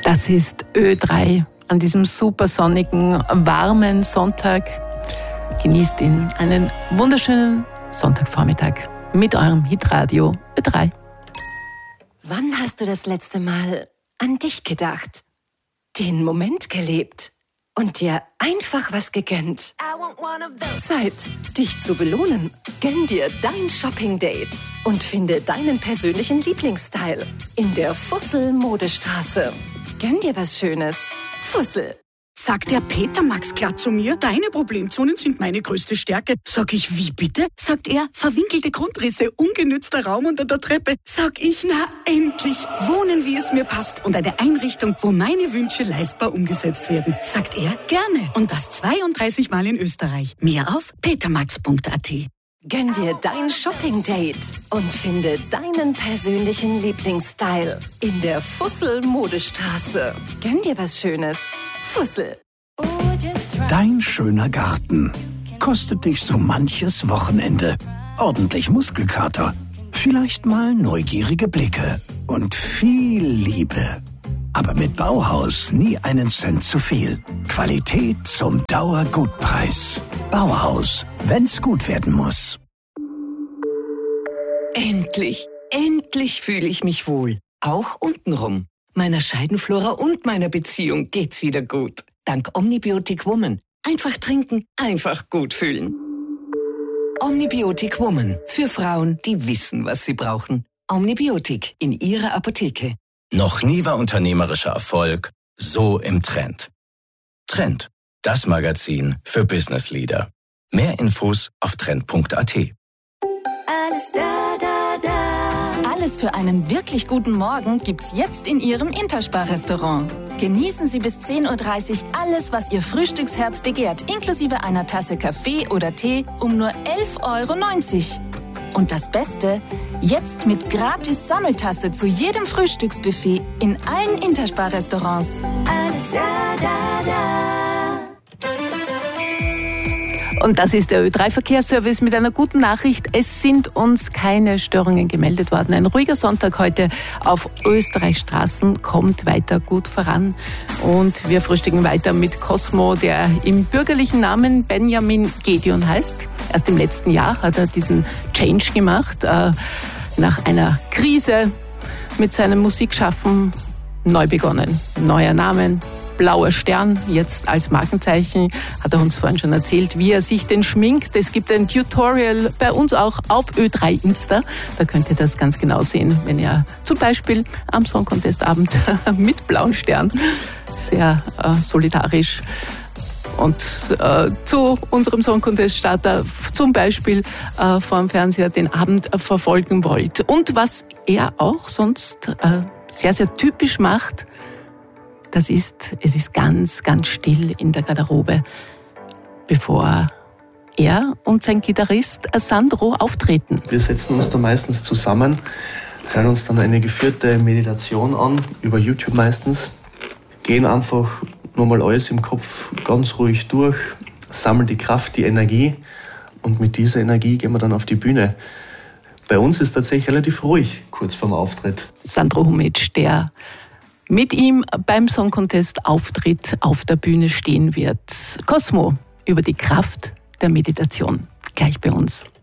Das ist Ö3 an diesem super sonnigen, warmen Sonntag. Genießt ihn einen wunderschönen Sonntagvormittag mit eurem Hitradio Ö3. Wann hast du das letzte Mal an dich gedacht, den Moment gelebt und dir einfach was gegönnt? Zeit, dich zu belohnen. Gönn dir dein Shopping-Date und finde deinen persönlichen Lieblingsstyle in der Fussel-Modestraße. Gönn dir was Schönes. Fussel. Sagt der Peter Max glatt zu mir, deine Problemzonen sind meine größte Stärke. Sag ich, wie bitte? Sagt er, verwinkelte Grundrisse, ungenützter Raum unter der Treppe. Sag ich, na endlich, wohnen wie es mir passt und eine Einrichtung, wo meine Wünsche leistbar umgesetzt werden. Sagt er, gerne. Und das 32 Mal in Österreich. Mehr auf petermax.at. Gönn dir dein Shopping-Date und finde deinen persönlichen Lieblingsstyle in der Fussel-Modestraße. Gönn dir was Schönes. Fussel. Dein schöner Garten kostet dich so manches Wochenende. Ordentlich Muskelkater, vielleicht mal neugierige Blicke und viel Liebe. Aber mit Bauhaus nie einen Cent zu viel. Qualität zum Dauergutpreis. Bauhaus, wenn's gut werden muss. Endlich fühle ich mich wohl. Auch untenrum. Meiner Scheidenflora und meiner Beziehung geht's wieder gut. Dank Omnibiotic Woman. Einfach trinken, einfach gut fühlen. Omnibiotic Woman. Für Frauen, die wissen, was sie brauchen. Omnibiotic in ihrer Apotheke. Noch nie war unternehmerischer Erfolg so im Trend. Trend, das Magazin für Business Leader. Mehr Infos auf trend.at. Alles für einen wirklich guten Morgen gibt's jetzt in Ihrem Interspar-Restaurant. Genießen Sie bis 10.30 Uhr alles, was Ihr Frühstücksherz begehrt, inklusive einer Tasse Kaffee oder Tee um nur 11,90 €. Und das Beste, jetzt mit gratis Sammeltasse zu jedem Frühstücksbuffet in allen Interspar-Restaurants. Und das ist der Ö3-Verkehrsservice mit einer guten Nachricht. Es sind uns keine Störungen gemeldet worden. Ein ruhiger Sonntag heute auf Österreichs Straßen, kommt weiter gut voran. Und wir frühstücken weiter mit Cosmo, der im bürgerlichen Namen Benjamin Gedeon heißt. Erst im letzten Jahr hat er diesen Change gemacht. Nach einer Krise mit seinem Musikschaffen neu begonnen. Neuer Namen. Blauer Stern, jetzt als Markenzeichen, hat er uns vorhin schon erzählt, wie er sich denn schminkt. Es gibt ein Tutorial bei uns auch auf Ö3 Insta. Da könnt ihr das ganz genau sehen, wenn ihr zum Beispiel am Song Contest Abend mit blauen Stern, sehr solidarisch, und zu unserem Song Contest Starter zum Beispiel vor dem Fernseher den Abend verfolgen wollt. Und was er auch sonst sehr, sehr typisch macht, es ist ganz, ganz still in der Garderobe, bevor er und sein Gitarrist Sandro auftreten. Wir setzen uns da meistens zusammen, hören uns dann eine geführte Meditation an, über YouTube meistens, gehen einfach nochmal alles im Kopf ganz ruhig durch, sammeln die Kraft, die Energie, und mit dieser Energie gehen wir dann auf die Bühne. Bei uns ist tatsächlich relativ ruhig kurz vorm Auftritt. Sandro Humitsch, der mit ihm beim Song Contest Auftritt auf der Bühne stehen wird. Cosmo über die Kraft der Meditation. Gleich bei uns.